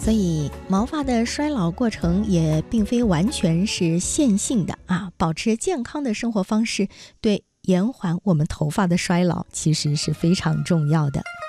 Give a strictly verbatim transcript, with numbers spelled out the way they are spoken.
所以毛发的衰老过程也并非完全是线性的啊，保持健康的生活方式对延缓我们头发的衰老其实是非常重要的。